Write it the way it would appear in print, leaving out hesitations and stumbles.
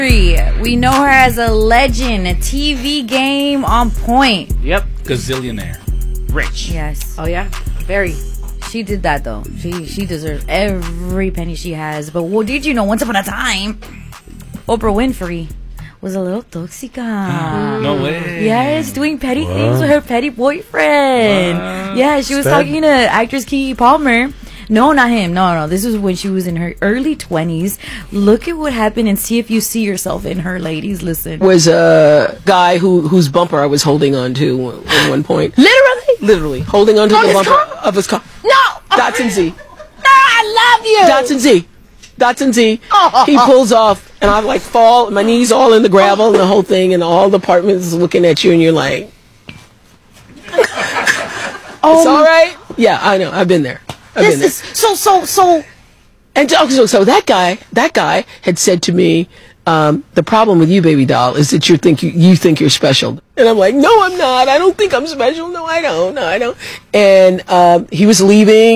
We know her as a legend, a TV game on point. Yep. Gazillionaire. Rich. Yes. Oh, yeah? Very. She did that though. She deserves every penny she has. But what did you know? Once upon a time, Oprah Winfrey was a little toxica. No way. Yes, doing petty things with her petty boyfriend. Yeah, she was talking to actress Keke Palmer. No, not him. No. This was when she was in her early 20s. Look at what happened and see if you see yourself in her, ladies. Listen. Was a guy whose bumper I was holding on to at one point. Literally holding onto the bumper of his car. No! Datsun Z. No, I love you! Datsun Z. He pulls off, and I like fall, my knees all in the gravel and the whole thing, and all the apartments looking at you, and you're like, it's all right? Yeah, I know. I've been there. This is so. And so that guy had said to me, the problem with you, baby doll, is that you think you're special. And I'm like, no, I'm not. I don't think I'm special. No, I don't. And he was leaving.